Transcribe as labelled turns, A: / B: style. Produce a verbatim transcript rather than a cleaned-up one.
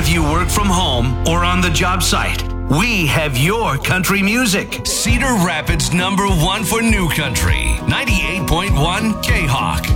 A: if you work from home or on the job site, we have your country music. Cedar Rapids number one for new country. ninety-eight point one K-Hawk.